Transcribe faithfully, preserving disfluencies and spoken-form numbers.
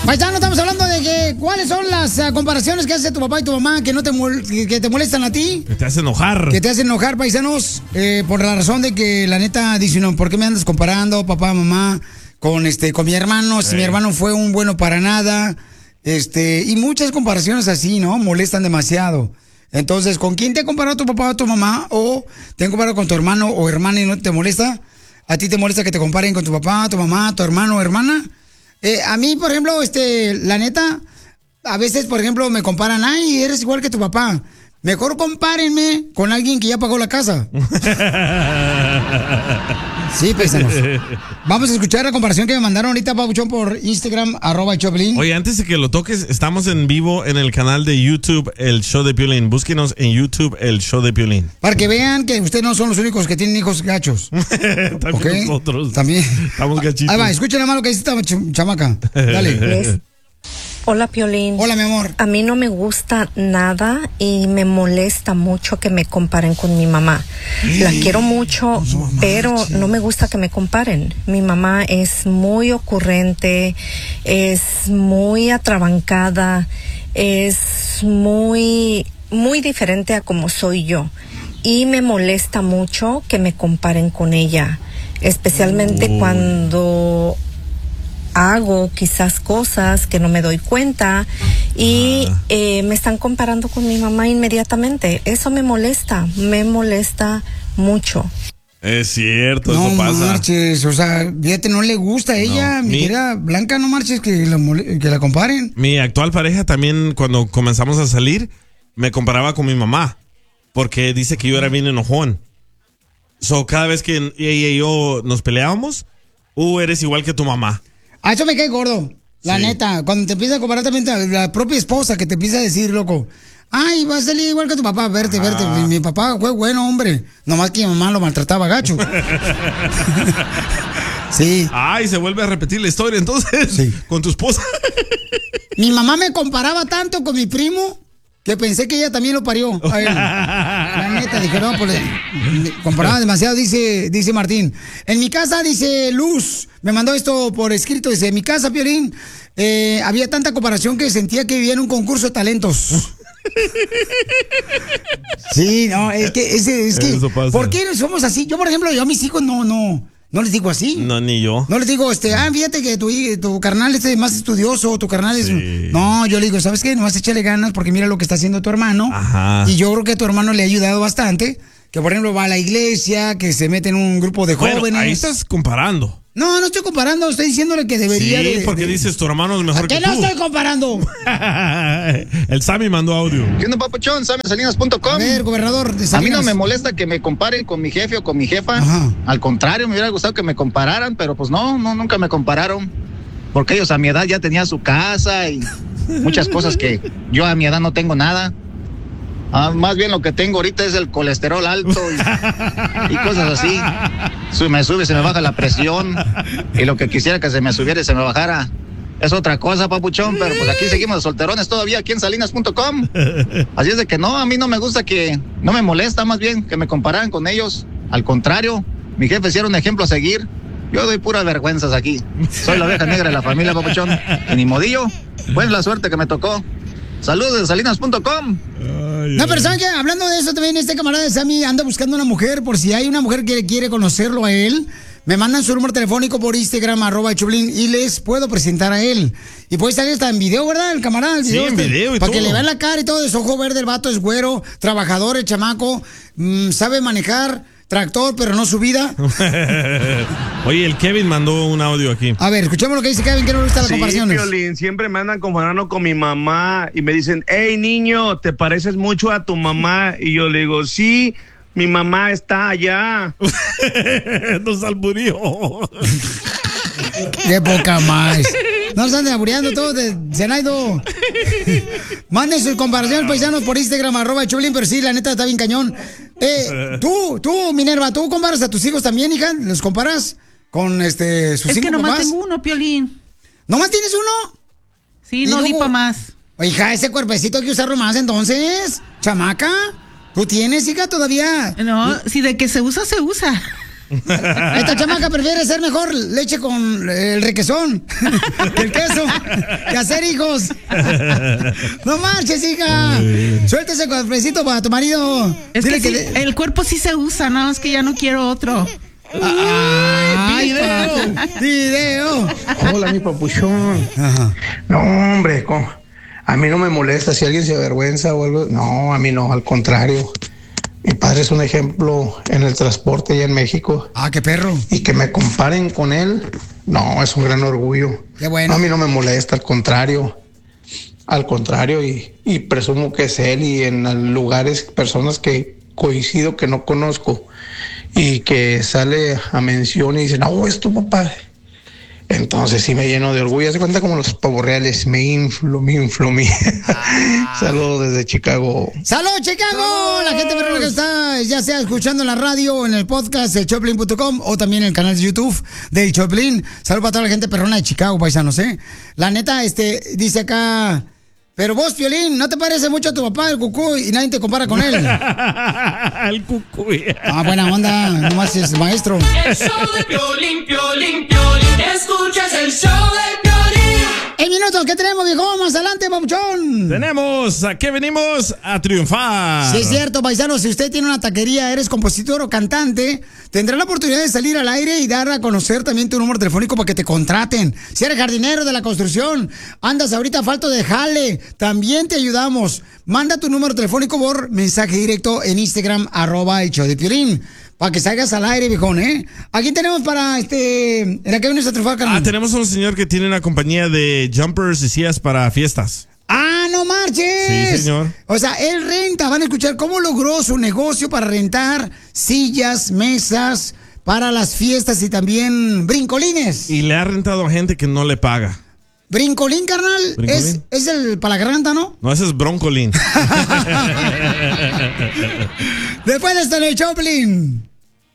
Paisano, estamos hablando de que cuáles son las uh, comparaciones que hace tu papá y tu mamá que no te mol que te molestan a ti. Que te hacen enojar. Que te hacen enojar, paisanos, eh, por la razón de que la neta dice, no, ¿por qué me andas comparando, papá, mamá, con este, con mi hermano? Si sí. mi hermano fue un bueno para nada. Este, y muchas comparaciones así, ¿no? Molestan demasiado. Entonces, ¿con quién te ha comparado tu papá o tu mamá? ¿O te han comparado con tu hermano o hermana y no te molesta? ¿A ti te molesta que te comparen con tu papá, tu mamá, tu hermano o hermana? Eh, a mí, por ejemplo, este, la neta, a veces, por ejemplo, me comparan, ay, eres igual que tu papá. Mejor compárenme con alguien que ya pagó la casa. Sí, paisanos. Vamos a escuchar la comparación que me mandaron ahorita, Pabuchón, por Instagram, arroba Choplin. Oye, antes de que lo toques, estamos en vivo en el canal de YouTube, El Show de Piolín. Búsquenos en YouTube, El Show de Piolín. Para que vean que ustedes no son los únicos que tienen hijos gachos. También ¿Okay? nosotros. También. Estamos gachitos. Ahí va, escuchen nada más lo que dice esta ch chamaca. Dale. Hola, Piolín. Hola, mi amor. A mí no me gusta nada y me molesta mucho que me comparen con mi mamá. La quiero mucho, no, pero sí. no me gusta que me comparen. Mi mamá es muy ocurrente, es muy atrabancada, es muy, muy diferente a como soy yo. Y me molesta mucho que me comparen con ella, especialmente oh. cuando hago quizás cosas que no me doy cuenta y ah. eh, me están comparando con mi mamá inmediatamente. Eso me molesta, me molesta mucho. Es cierto, no eso pasa. No marches, o sea, fíjate, no le gusta a ella, no, mi querida Blanca, no marches que la, que la comparen. Mi actual pareja también, cuando comenzamos a salir, me comparaba con mi mamá, porque dice que yo era bien enojón. So, cada vez que ella y yo nos peleábamos, uh, eres igual que tu mamá. A eso me cae gordo, la sí. neta. Cuando te empieza a comparar también la propia esposa que te empieza a decir, loco, ay, vas a salir igual que tu papá, verte, ah. verte. Mi, mi papá fue bueno, hombre. Nomás que mi mamá lo maltrataba gacho. Sí. Ay, se vuelve a repetir la historia entonces sí. con tu esposa. Mi mamá me comparaba tanto con mi primo que pensé que ella también lo parió. Ay, la neta, dije, no, pues comparaba demasiado, dice, dice Martín. En mi casa, dice Luz, me mandó esto por escrito, dice, en mi casa, Piolín, eh, había tanta comparación que sentía que vivía en un concurso de talentos. Sí, no, es que, es, es que, ¿por qué somos así? Yo, por ejemplo, yo a mis hijos no, no. No les digo así. No, ni yo. No les digo, este, ah, fíjate que tu, tu carnal es más estudioso, tu carnal es... Sí. No, yo le digo, ¿sabes qué? Nomás échale ganas porque mira lo que está haciendo tu hermano. Ajá. Y yo creo que a tu hermano le ha ayudado bastante. Que, por ejemplo, va a la iglesia, que se mete en un grupo de bueno, jóvenes. Ahí estás comparando. No, no estoy comparando, estoy diciéndole que debería sí, de... porque de... dices tu hermano es mejor que, que tú. no estoy comparando. El Sammy mandó audio. ¿Qué onda, papuchón? Sammy Salinas punto com. A ver, gobernador de Salinas. A mí no me molesta que me comparen con mi jefe o con mi jefa. Ajá. Al contrario, me hubiera gustado que me compararan, pero pues no, no, nunca me compararon. Porque ellos a mi edad ya tenían su casa y muchas cosas que yo a mi edad no tengo nada. Ah, más bien lo que tengo ahorita es el colesterol alto y, y cosas así. Se me sube, se me baja la presión. Y lo que quisiera que se me subiera y se me bajara es otra cosa, papuchón. Pero pues aquí seguimos de solterones todavía, aquí en Salinas punto com. Así es de que no, a mí no me gusta que... No me molesta más bien que me compararan con ellos. Al contrario, mi jefe sí era un ejemplo a seguir. Yo doy puras vergüenzas aquí. Soy la oveja negra de la familia, papuchón. Y ni modillo, pues la suerte que me tocó. Saludos de Salinas punto com. No, pero ¿saben qué? Hablando de eso también, este camarada de Sammy anda buscando una mujer. Por si hay una mujer que quiere conocerlo a él, me mandan su número telefónico por Instagram, arroba Choplin, y les puedo presentar a él. Y puede salir hasta en video, ¿verdad? El camarada. El video sí, en este, video y para todo. que le vean la cara y todo. Es ojo verde, el vato es güero, trabajador, el chamaco, mmm, sabe manejar tractor, pero no su vida. Oye, el Kevin mandó un audio aquí. A ver, escuchemos lo que dice Kevin, que no le gustan las sí, comparaciones. Piolín, siempre me andan comparando con mi mamá y me dicen, hey, niño, ¿te pareces mucho a tu mamá? Y yo le digo, sí, mi mamá está allá. Nos alburió. Qué poca más. No se anden aburriendo todos de Zenaido. Manden sus comparaciones, paisanos, por Instagram, arroba Choplin, pero sí, la neta está bien cañón. Eh, tú, tú, Minerva, ¿tú comparas a tus hijos también, hija? ¿Los comparas con este sus es cinco que nomás papás? tengo uno, Piolín. ¿Nomás tienes uno? Sí, no di pa' más. Hija, ese cuerpecito hay que usarlo más entonces. Chamaca, ¿tú tienes, hija, todavía? No, si de que se usa, se usa. Esta chamaca prefiere ser mejor leche con el requesón que el queso, que hacer hijos. No marches, hija. Suéltese ese cafecito para tu marido. Es Dile que, que sí, de- el cuerpo sí se usa, no, es que ya no quiero otro. Ay, video. pa- video. Hola, mi papuchón. Ajá. No, hombre, co- a mí no me molesta si alguien se avergüenza o algo. No, a mí no, al contrario. Mi padre es un ejemplo en el transporte allá en México. Ah, qué perro. Y que me comparen con él, no, es un gran orgullo. Qué bueno. A mí no me molesta, al contrario. Al contrario, y, y presumo que es él y en lugares, personas que coincido que no conozco y que sale a mención y dice, no, es tu papá. Entonces sí me lleno de orgullo. Se cuenta como los pavos reales, me inflo, me inflo, me... Saludos desde Chicago. ¡Salud, Chicago! La gente perrona que está, ya sea escuchando en la radio, en el podcast de Choplin punto com o también en el canal de YouTube del Choplin. Salud para toda la gente perrona de Chicago, paisanos, ¿eh? La neta, este, dice acá... Pero vos, Piolín, ¿no te parece mucho a tu papá, el cucú, y nadie te compara con él? El cucuy. Ah, buena onda, nomás es maestro. El show de Piolín, Piolín, Piolín. Escuchas el show de Piolín. En minutos, ¿qué tenemos, viejo? Más adelante, papuchón. Tenemos, ¿a qué venimos? A triunfar. Sí, es cierto, paisano. Si usted tiene una taquería, eres compositor o cantante, tendrá la oportunidad de salir al aire y dar a conocer también tu número telefónico para que te contraten. Si eres jardinero de la construcción, andas ahorita a falta de jale, también te ayudamos. Manda tu número telefónico por mensaje directo en Instagram, arroba el show de Piolín, para que salgas al aire, viejón, ¿eh? Aquí tenemos para, este, en la que vienes a triunfar, carnal. Ah, tenemos un señor que tiene una compañía de jumpers y sillas para fiestas. ¡Ah, no marches! Sí, señor. O sea, él renta. Van a escuchar cómo logró su negocio para rentar sillas, mesas para las fiestas y también brincolines. Y le ha rentado a gente que no le paga. Brincolín, carnal, ¿Brincolín? Es, es el para la garganta, ¿no? No, ese es broncolín. Después de esto en el Choplin.